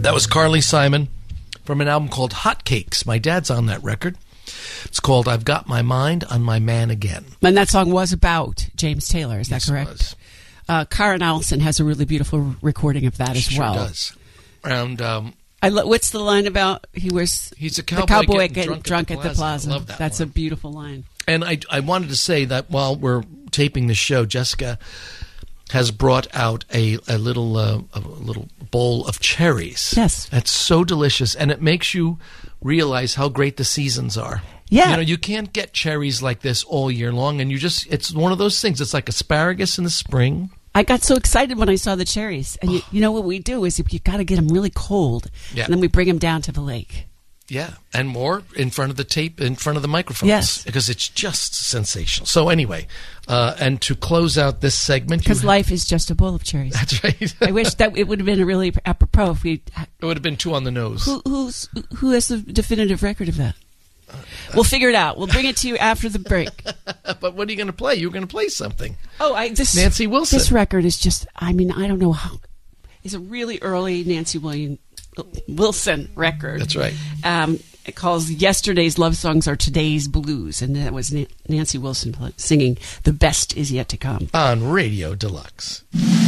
That was Carly Simon from an album called Hot Cakes. My dad's on that record. It's called I've Got My Mind on My Man Again. And that song was about James Taylor, is that correct? Karen Allison has a really beautiful recording of that as well. Sure does. And what's the line about? He's a cowboy getting drunk at the plaza. I love that That's one. a beautiful line. And I wanted to say that while we're taping the show, Jessica has brought out a little bowl of cherries. Yes. That's so delicious, and it makes you realize how great the seasons are. Yeah. You know, you can't get cherries like this all year long, and it's one of those things. It's like asparagus in the spring. I got so excited when I saw the cherries. And you know what we do is you got to get them really cold, and then we bring them down to the lake. Yeah, and more in front of the tape, in front of the microphones. Yes. Because it's just sensational. So anyway, and to close out this segment... Because life is just a bowl of cherries. That's right. I wish that it would have been a really apropos if we... It would have been too on the nose. Who has the definitive record of that? We'll figure it out. We'll bring it to you after the break. But what are you going to play? You're going to play something. Nancy Wilson. This record is just... I mean, I don't know how... It's a really early Nancy Wilson record. That's right. It calls Yesterday's Love Songs Are Today's Blues, and that was Nancy Wilson singing The Best Is Yet to Come on Radio Deluxe.